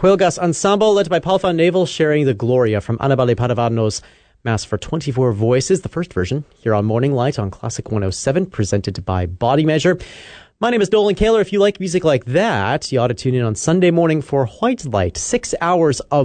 Huelgas Ensemble, led by Paul Van Navel, sharing the Gloria from Annabelle Padavano's Mass for 24 Voices, the first version, here on Morning Light on Classic 107, presented by Body Measure. My name is Nolan Kaler. If you like music like that, you ought to tune in on Sunday morning for White Light, 6 hours of